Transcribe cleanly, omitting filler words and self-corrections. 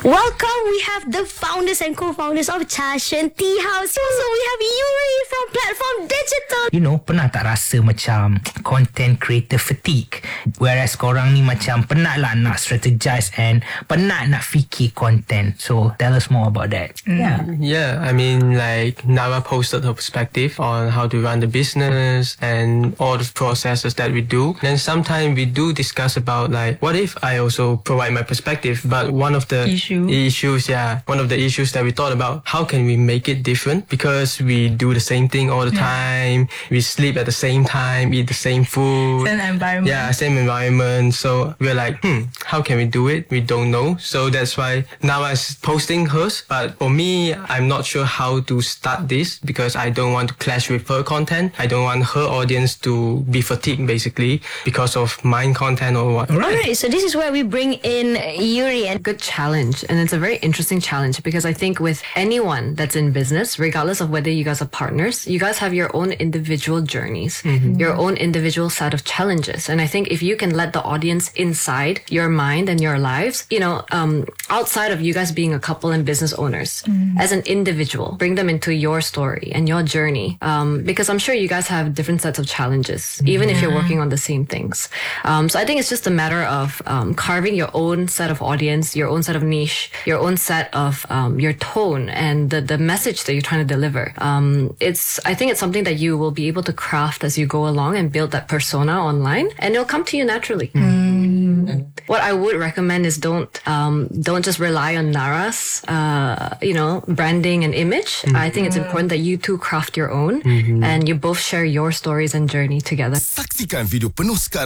Welcome, we have the founders and co-founders of Chashen Tea House. So we have Yuri from Platform Digital. You know, pernah tak rasa macam content creator fatigue? Whereas korang ni macam penat lah nak strategize and penat nak fikir content. So tell us more about that. Yeah, I mean, like Nara posted her perspective on how to run the business and all the processes that we do. Then sometimes we do discuss about like, what if I also provide my perspective? But one of the one of the issues that we thought about, how can we make it different? Because we do the same thing all the time. We sleep at the same time, eat the same food. Same environment. Yeah, same environment. So we're like, how can we do it? We don't know. So that's why Nara is posting hers. But for me, I'm not sure how to start this because I don't want to clash with her content. I don't want her audience to be fatigued basically because of my content or what. Alright, so this is where we bring in Yuri and Good challenge, and it's a very interesting challenge because I think with anyone that's in business, regardless of whether you guys are partners, you guys have your own individual journeys, your own individual set of challenges. And I think if you can let the audience inside your mind and your lives, you know, outside of you guys being a couple and business owners, as an individual, bring them into your story and your journey, because I'm sure you guys have different sets of challenges, even if you're working on the same things. So I think it's just a matter of carving your own set of audience, your own set of niche, your own set of your tone and the message that you're trying to deliver. I think it's something that you will be able to craft as you go along and build that persona online, and it'll come to you naturally. What I would recommend is don't just rely on Nara's branding and image. I think it's important that you two craft your own and you both share your stories and journey together. Saksikan video penuh sekarang